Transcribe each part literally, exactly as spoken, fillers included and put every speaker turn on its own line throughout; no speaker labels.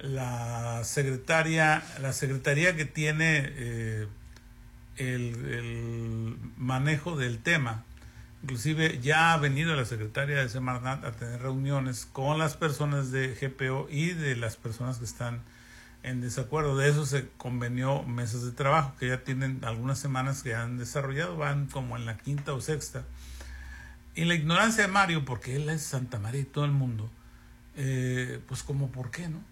la secretaria, la secretaría que tiene eh, el, el manejo del tema. Inclusive ya ha venido la secretaria de Semarnat a tener reuniones con las personas de G P O y de las personas que están en desacuerdo. De eso se convenió mesas de trabajo que ya tienen algunas semanas que han desarrollado, van como en la quinta o sexta. Y la ignorancia de Mario, porque él es Santa María y todo el mundo, eh, pues como por qué, ¿no?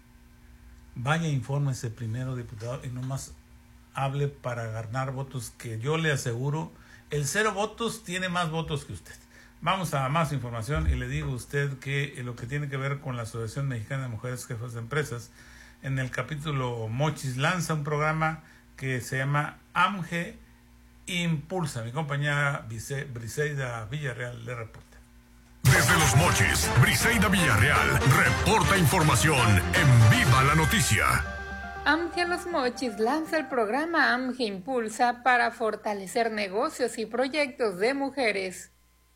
Vaya, infórmese primero, diputado, y no más hable para ganar votos, que yo le aseguro, el cero votos tiene más votos que usted. Vamos a más información y le digo a usted que lo que tiene que ver con la Asociación Mexicana de Mujeres Jefas de Empresas, en el capítulo Mochis lanza un programa que se llama A M G Impulsa. Mi compañera Briseida Villarreal le reporta.
Desde Los Mochis, Briseida Villarreal reporta información en Viva la Noticia.
A M G Los Mochis lanza el programa A M G Impulsa para fortalecer negocios y proyectos de mujeres,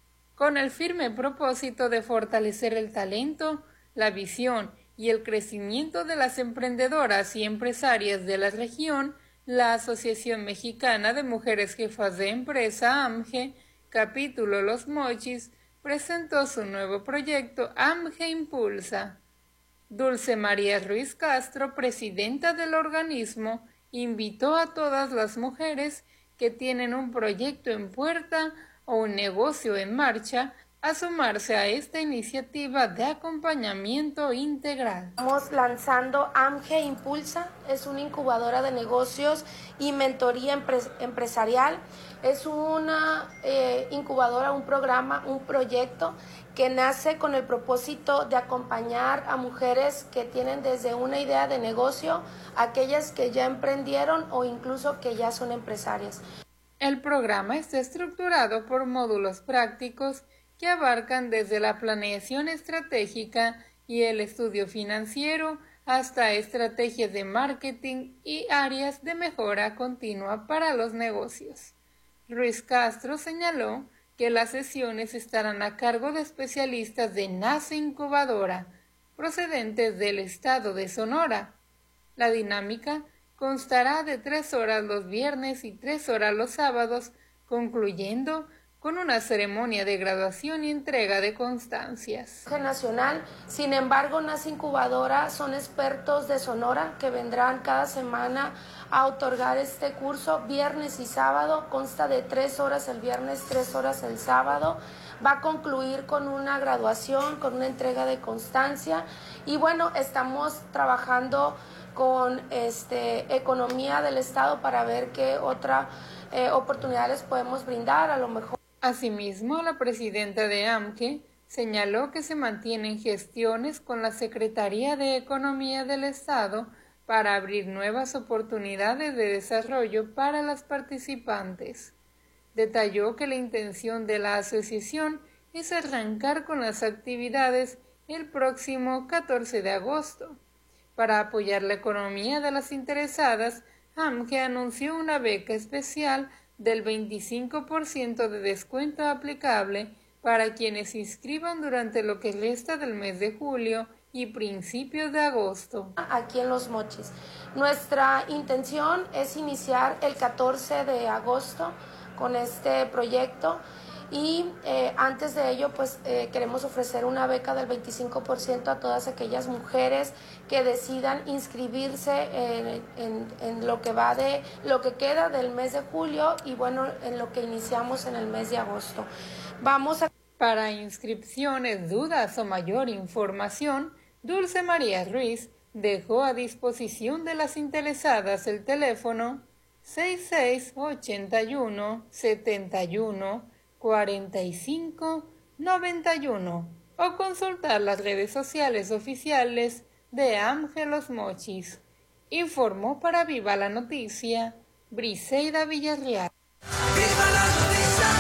con el firme propósito de fortalecer el talento, la visión y el crecimiento de las emprendedoras y empresarias de la región. La Asociación Mexicana de Mujeres Jefas de Empresa, A M G, capítulo Los Mochis, presentó su nuevo proyecto A M G Impulsa. Dulce María Ruiz Castro, presidenta del organismo, invitó a todas las mujeres que tienen un proyecto en puerta o un negocio en marcha a sumarse a esta iniciativa de acompañamiento integral.
Estamos lanzando A M G Impulsa, es una incubadora de negocios y mentoría empres- empresarial. Es una eh, incubadora, un programa, un proyecto que nace con el propósito de acompañar a mujeres que tienen desde una idea de negocio, aquellas que ya emprendieron o incluso que ya son empresarias.
El programa está estructurado por módulos prácticos que abarcan desde la planeación estratégica y el estudio financiero hasta estrategias de marketing y áreas de mejora continua para los negocios. Ruiz Castro señaló que las sesiones estarán a cargo de especialistas de Nace Incubadora, procedentes del estado de Sonora. La dinámica constará de tres horas los viernes y tres horas los sábados, concluyendo con una ceremonia de graduación y entrega de constancias.
Nacional, sin embargo, Nace Incubadora son expertos de Sonora que vendrán cada semana a otorgar este curso viernes y sábado. Consta de tres horas el viernes, tres horas el sábado. Va a concluir con una graduación, con una entrega de constancia. Y bueno, estamos trabajando con este, economía del Estado para ver qué otra eh, oportunidades podemos brindar, a lo mejor.
Asimismo, la presidenta de A M G señaló que se mantienen gestiones con la Secretaría de Economía del Estado para abrir nuevas oportunidades de desarrollo para las participantes. Detalló que la intención de la asociación es arrancar con las actividades el próximo catorce de agosto. Para apoyar la economía de las interesadas, A M G anunció una beca especial del veinticinco por ciento de descuento aplicable para quienes se inscriban durante lo que resta del mes de julio y principios de agosto.
Aquí en Los Mochis. Nuestra intención es iniciar el catorce de agosto con este proyecto y eh, antes de ello pues eh, queremos ofrecer una beca del veinticinco por ciento a todas aquellas mujeres que decidan inscribirse en, en, en lo que va de lo que queda del mes de julio y bueno, en lo que iniciamos en el mes de agosto. Vamos a...
Para inscripciones, dudas o mayor información, Dulce María Ruiz dejó a disposición de las interesadas el teléfono seis seis ocho uno, siete uno, cuatro cinco, nueve uno o consultar las redes sociales oficiales de A M G Los Mochis. Informó para Viva la Noticia, Briseida Villarreal.
¡Viva la noticia!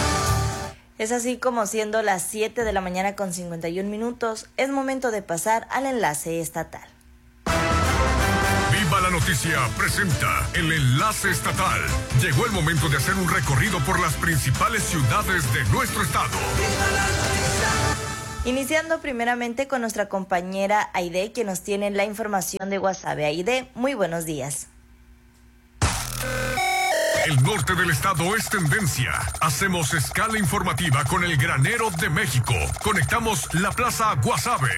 Es así como, siendo las siete de la mañana con cincuenta y un minutos, es momento de pasar al enlace estatal.
Viva la Noticia presenta el enlace estatal. Llegó el momento de hacer un recorrido por las principales ciudades de nuestro estado.
¡Viva la noticia!
Iniciando primeramente con nuestra compañera Aide, que nos tiene la información de Guasave. Aide, muy buenos días.
El norte del estado es tendencia. Hacemos escala informativa con el granero de México. Conectamos la Plaza Guasave.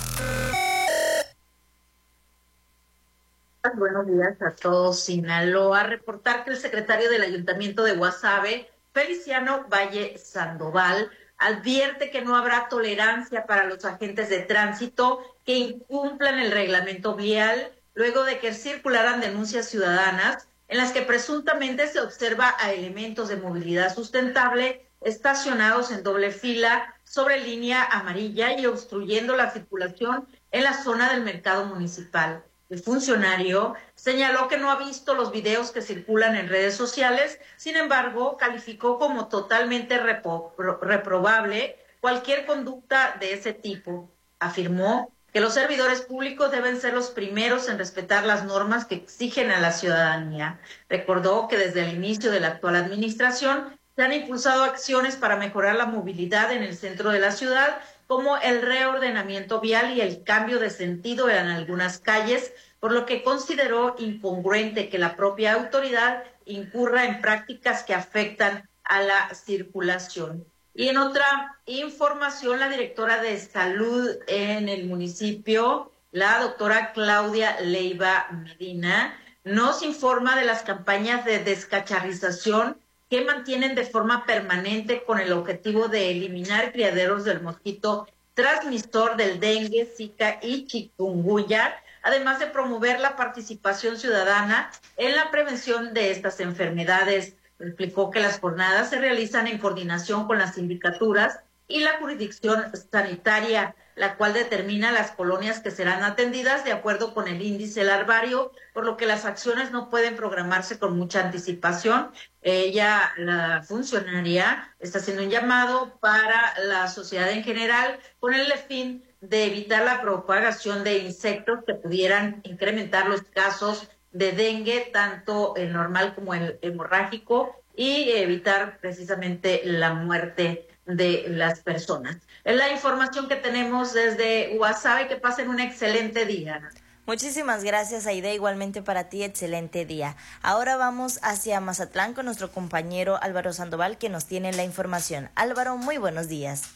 Buenos días a todos. Sinaloa. Reportar que el secretario del Ayuntamiento de Guasave, Feliciano Valle Sandoval, advierte que no habrá tolerancia para los agentes de tránsito que incumplan el reglamento vial luego de que circularan denuncias ciudadanas en las que presuntamente se observa a elementos de movilidad sustentable estacionados en doble fila sobre línea amarilla y obstruyendo la circulación en la zona del mercado municipal. El funcionario señaló que no ha visto los videos que circulan en redes sociales, sin embargo, calificó como totalmente repro- reprobable cualquier conducta de ese tipo. Afirmó que los servidores públicos deben ser los primeros en respetar las normas que exigen a la ciudadanía. Recordó que desde el inicio de la actual administración se han impulsado acciones para mejorar la movilidad en el centro de la ciudad, como el reordenamiento vial y el cambio de sentido en algunas calles, por lo que consideró incongruente que la propia autoridad incurra en prácticas que afectan a la circulación. Y en otra información, la directora de salud en el municipio, la doctora Claudia Leiva Medina, nos informa de las campañas de descacharrización que mantienen de forma permanente con el objetivo de eliminar criaderos del mosquito transmisor del dengue, zika y chikungunya, además de promover la participación ciudadana en la prevención de estas enfermedades. Explicó que las jornadas se realizan en coordinación con las sindicaturas y la jurisdicción sanitaria, la cual determina las colonias que serán atendidas de acuerdo con el índice larvario, por lo que las acciones no pueden programarse con mucha anticipación. Ella, la funcionaria, está haciendo un llamado para la sociedad en general con el fin de evitar la propagación de insectos que pudieran incrementar los casos de dengue, tanto el normal como el hemorrágico, y evitar precisamente la muerte de las personas. Es la información que tenemos desde Guasave. Que pasen un excelente día.
Muchísimas gracias, Aide. Igualmente para ti, excelente día. Ahora vamos hacia Mazatlán con nuestro compañero Álvaro Sandoval, que nos tiene la información. Álvaro, muy buenos días.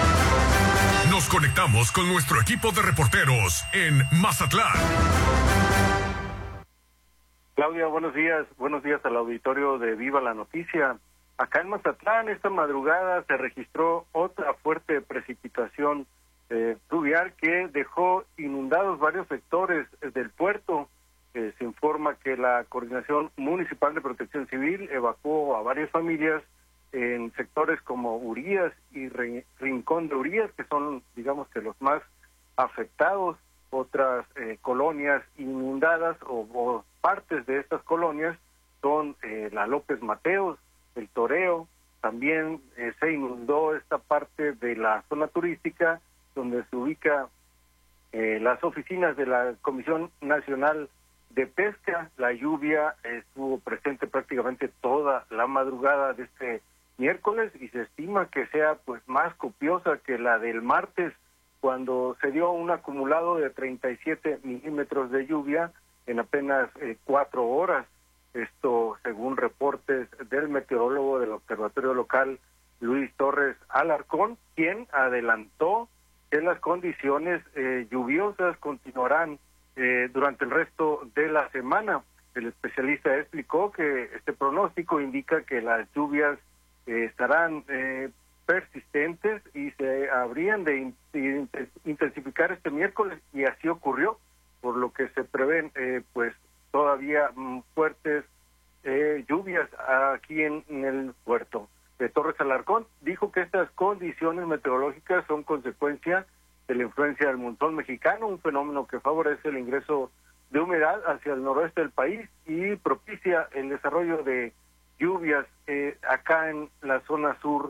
Nos conectamos con nuestro equipo de reporteros en Mazatlán.
Claudia, buenos días. Buenos días al auditorio de Viva la Noticia. Acá en Mazatlán, esta madrugada se registró otra fuerte precipitación eh, pluvial que dejó inundados varios sectores del puerto. Eh, se informa que la Coordinación Municipal de Protección Civil evacuó a varias familias en sectores como Urías y Re- Rincón de Urías, que son, digamos, que los más afectados. Otras eh, colonias inundadas o, o partes de estas colonias son eh, la López Mateos, el Toreo. También eh, se inundó esta parte de la zona turística donde se ubica eh, las oficinas de la Comisión Nacional de Pesca. La lluvia estuvo presente prácticamente toda la madrugada de este miércoles y se estima que sea pues más copiosa que la del martes, cuando se dio un acumulado de treinta y siete milímetros de lluvia en apenas eh, cuatro horas. Esto según reportes del meteorólogo del observatorio local Luis Torres Alarcón, quien adelantó que las condiciones eh, lluviosas continuarán eh, durante el resto de la semana. El especialista explicó que este pronóstico indica que las lluvias eh, estarán eh, persistentes y se habrían de in- in- intensificar este miércoles, y así ocurrió, por lo que se prevén eh, pues todavía mm, fuertes eh, lluvias aquí en, en el puerto. De Torres Alarcón dijo que estas condiciones meteorológicas son consecuencia de la influencia del monzón mexicano, un fenómeno que favorece el ingreso de humedad hacia el noroeste del país y propicia el desarrollo de lluvias eh, acá en la zona sur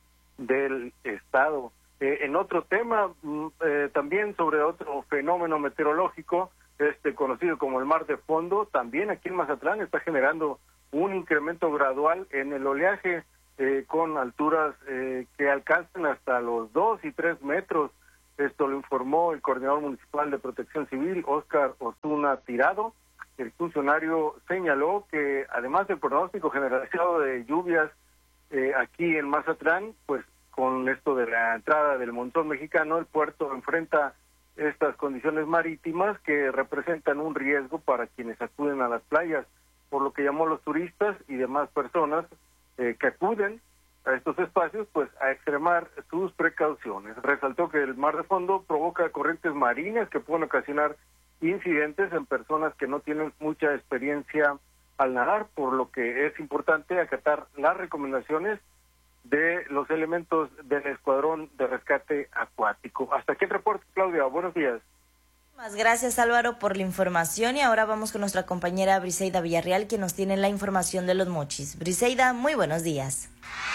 del estado. Eh, en otro tema, eh, también sobre otro fenómeno meteorológico, este conocido como el mar de fondo, también aquí en Mazatlán está generando un incremento gradual en el oleaje. eh, con alturas eh, que alcanzan hasta los dos y tres metros. Esto lo informó el coordinador municipal de Protección Civil, Óscar Osuna Tirado. El funcionario señaló que además del pronóstico generalizado de lluvias eh, aquí en Mazatlán, pues con esto de la entrada del montón mexicano, el puerto enfrenta estas condiciones marítimas que representan un riesgo para quienes acuden a las playas, por lo que llamó a los turistas y demás personas eh, que acuden a estos espacios, pues a extremar sus precauciones. Resaltó que el mar de fondo provoca corrientes marinas que pueden ocasionar incidentes en personas que no tienen mucha experiencia al nadar, por lo que es importante acatar las recomendaciones de los elementos del Escuadrón de Rescate Acuático. Hasta aquí el reporte, Claudia. Buenos días.
Más gracias, Álvaro, por la información. Y ahora vamos con nuestra compañera Briseida Villarreal, que nos tiene la información de los mochis. Briseida, muy buenos días.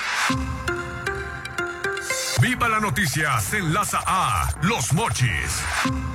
Viva la noticia se enlaza a Los Mochis.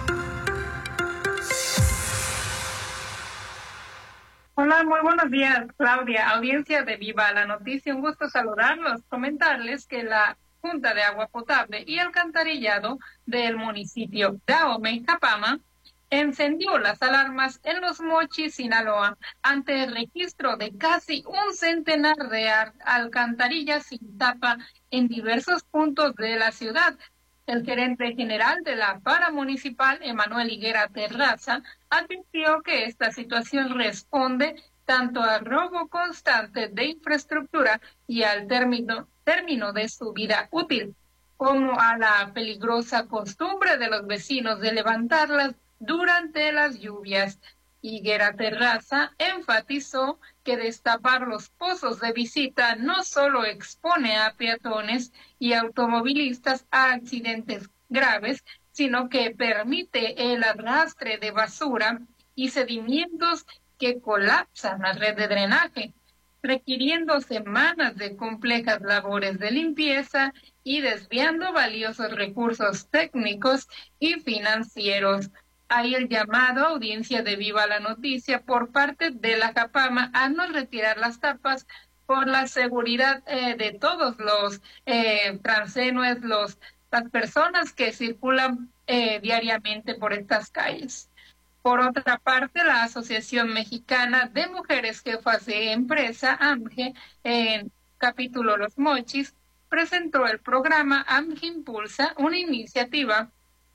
Hola, muy buenos días, Claudia, audiencia de Viva la Noticia. Un gusto saludarlos, comentarles que la Junta de Agua Potable y Alcantarillado del municipio de Ahome, Japama, encendió las alarmas en Los Mochis, Sinaloa, ante el registro de casi un centenar de alcantarillas sin tapa en diversos puntos de la ciudad. El gerente general de la Paramunicipal, Emanuel Higuera Terraza, advirtió que esta situación responde tanto al robo constante de infraestructura y al término, término de su vida útil, como a la peligrosa costumbre de los vecinos de levantarlas durante las lluvias. Higuera Terraza enfatizó que destapar los pozos de visita no solo expone a peatones y automovilistas a accidentes graves, sino que permite el arrastre de basura y sedimentos que colapsan la red de drenaje, requiriendo semanas de complejas labores de limpieza y desviando valiosos recursos técnicos y financieros. Hay el llamado a audiencia de Viva la Noticia por parte de la Japama a no retirar las tapas por la seguridad eh, de todos los eh, transeúntes, los las personas que circulan eh, diariamente por estas calles. Por otra parte, la Asociación Mexicana de Mujeres Jefas de Empresa, A M G E, en capítulo Los Mochis, presentó el programa A M G E Impulsa, una iniciativa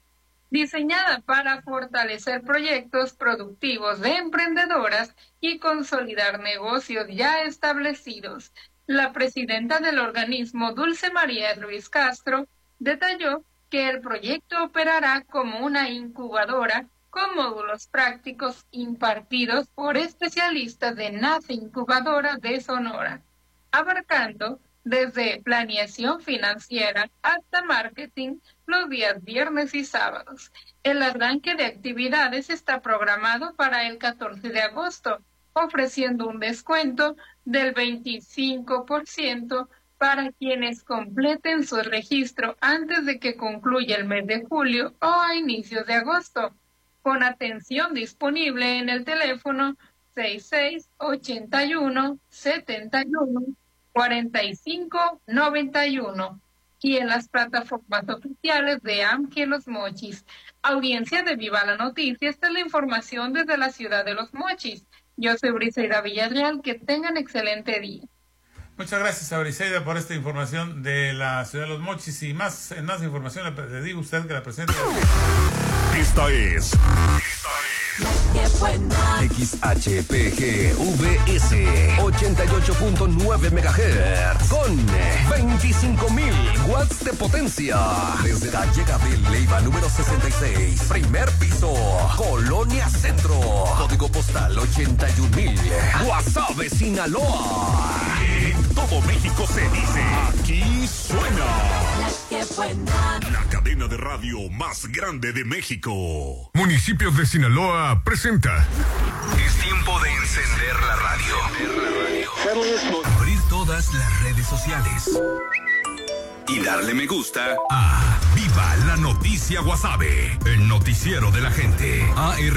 diseñada para fortalecer proyectos productivos de emprendedoras y consolidar negocios ya establecidos. La presidenta del organismo, Dulce María Ruiz Castro, detalló que el proyecto operará como una incubadora con módulos prácticos impartidos por especialistas de Nace Incubadora de Sonora, abarcando desde planeación financiera hasta marketing los días viernes y sábados. El arranque de actividades está programado para el catorce de agosto, ofreciendo un descuento del veinticinco por ciento para quienes completen su registro antes de que concluya el mes de julio o a inicios de agosto, con atención disponible en el teléfono seis seis ocho uno siete uno cuarenta y cinco noventa y uno y en las plataformas oficiales de A M G E Los Mochis. Audiencia de Viva la Noticia, esta es la información desde la ciudad de Los Mochis. Yo soy Briseida Villarreal, que tengan excelente día.
Muchas gracias a Briseida por esta información de la ciudad de Los Mochis y más, en más información le, le digo a usted que la presente.
Esta es... Esta es...
X H P G V S ochenta y ocho punto nueve megahertz con veinticinco mil watts de potencia desde la llegada de Leiva número sesenta y seis, primer piso, Colonia Centro, código postal ochenta y un mil, Guasave, Sinaloa.
En todo México se dice, aquí suena la cadena de radio más grande de México. Municipios de Sinaloa presenta.
Es tiempo de encender la radio. Abrir todas las redes sociales y darle me gusta
a Viva la Noticia Guasave, el noticiero de la gente. A R